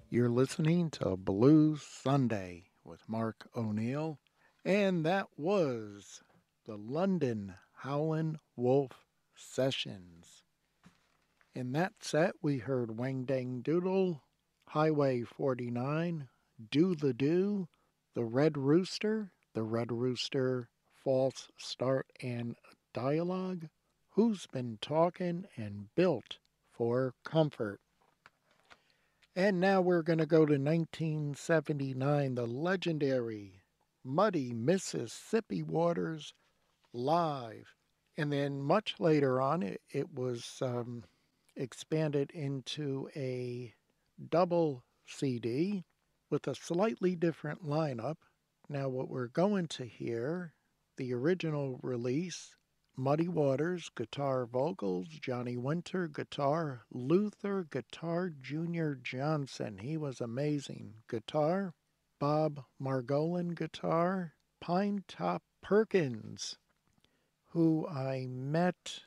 You're listening to Blue Sunday with Mark O'Neill, and that was the London Howlin' Wolf Sessions. In that set, we heard Wang Dang Doodle, Highway 49, Do the Do, The Red Rooster, False Start and Dialogue, Who's Been Talking, and Built for Comfort. And now we're going to go to 1979, the legendary Muddy Mississippi Waters live. And then much later on, it was expanded into a double CD with a slightly different lineup. Now, what we're going to hear, the original release, Muddy Waters, guitar vocals, Johnny Winter, guitar, Luther, guitar, Junior Johnson, he was amazing, guitar, Bob Margolin, guitar, Pine Top Perkins, who I met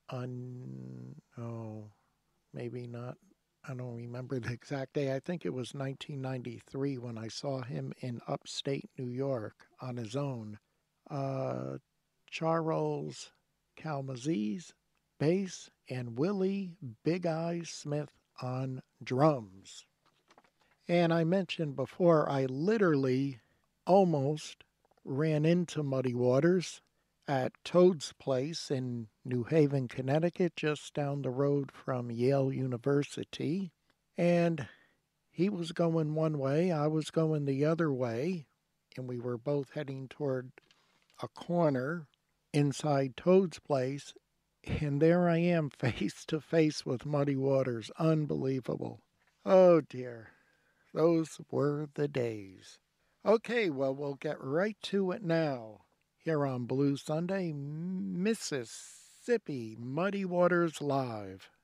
on, maybe not, I don't remember the exact day. I think it was 1993 when I saw him in upstate New York on his own. Uh, Charles Calmaziz, bass, and Willie Big Eye Smith on drums. And I mentioned before, I literally almost ran into Muddy Waters at Toad's Place in New Haven, Connecticut, just down the road from Yale University. And he was going one way, I was going the other way, and we were both heading toward a corner inside Toad's Place. And there I am, face to face with Muddy Waters. Unbelievable. Oh dear. Those were the days. Okay, well, we'll get right to it now. Here on Blue Sunday, Mississippi Muddy Waters Live.